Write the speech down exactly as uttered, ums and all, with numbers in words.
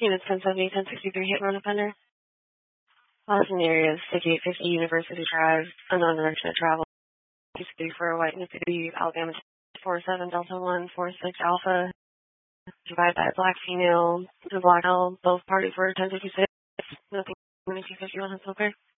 Units ten seventy, ten sixty-three, hit run offender. Lawson area is sixty-eight fifty University Drive, unknown direction of travel. sixty for a white Mississippi, Alabama four seven Delta one four six Alpha. Provided by a black female, the black male. Both parties were ten fifty-six. Nothing two fifty-one, that's okay.